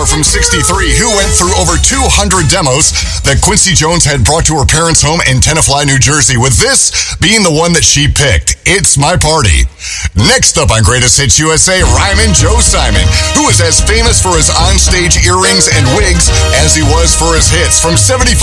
star from 63 who went through over 200 demos that Quincy Jones had brought to her parents' home in Tenafly, New Jersey, with this being the one that she picked. It's My Party. Next up on Greatest Hits USA, Ryman Joe Simon, who is as famous for his onstage earrings and wigs as he was for his hits. From 75